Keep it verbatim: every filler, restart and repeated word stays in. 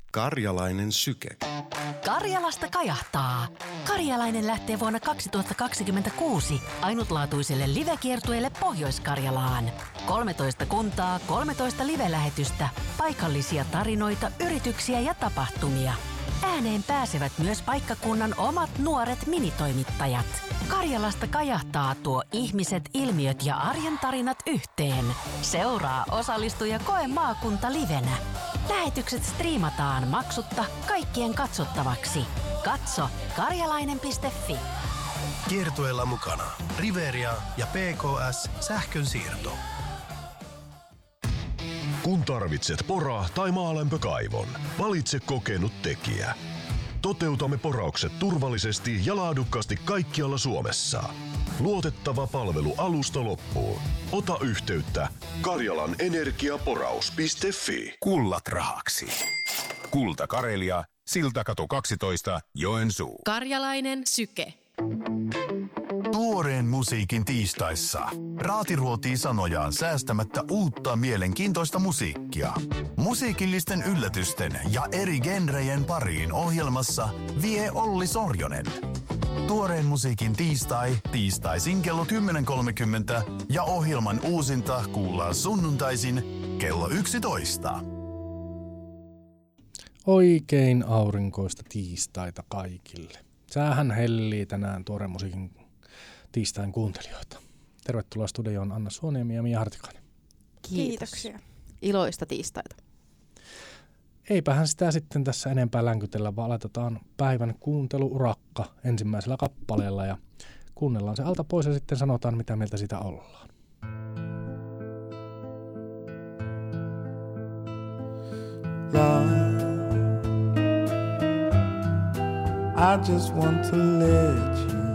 Karjalainen syke. Karjalasta kajahtaa. Karjalainen lähtee vuonna kaksituhattakaksikymmentäkuusi ainutlaatuiselle livekiertueelle Pohjois-Karjalaan. kolmetoista kuntaa, kolmetoista live-lähetystä, paikallisia tarinoita, yrityksiä ja tapahtumia. Ääneen pääsevät myös paikkakunnan omat nuoret minitoimittajat. Karjalasta kajahtaa tuo ihmiset, ilmiöt ja arjen tarinat yhteen. Seuraa, osallistu ja koe maakunta livenä. Lähetykset striimataan maksutta kaikkien katsottavaksi. Katso karjalainen piste fi. Kiertueella mukana Riveria ja P K S Sähkönsiirto. Kun tarvitset pora- tai maalämpökaivon, valitse kokenut tekijä. Toteutamme poraukset turvallisesti ja laadukkaasti kaikkialla Suomessa. Luotettava palvelu alusta loppuun. Ota yhteyttä karjalanenergiaporaus piste fi. Kullat rahaksi. Kulta Karelia, Siltakatu kaksitoista, Joensuu. Karjalainen syke. Tuoreen musiikin tiistaissa Raati ruotii sanojaan säästämättä uutta mielenkiintoista musiikkia. Musiikillisten yllätysten ja eri genrejen pariin ohjelmassa vie Olli Sorjonen. Tuoreen musiikin tiistai, tiistaisin kello kymmenen kolmekymmentä ja ohjelman uusinta kuullaan sunnuntaisin kello yksitoista. Oikein aurinkoista tiistaita kaikille. Säähän hellii tänään tuoreen musiikin tiistain kuuntelijoita. Tervetuloa studioon Anna Suoniemi ja Mia Hartikainen. Kiitoksia. Iloista tiistaita. Eipähän sitä sitten tässä enempää länkytellä, vaan aloitetaan päivän kuunteluurakka ensimmäisellä kappaleella ja kuunnellaan se alta pois ja sitten sanotaan, mitä mieltä sitä ollaan. Love, I just want to let you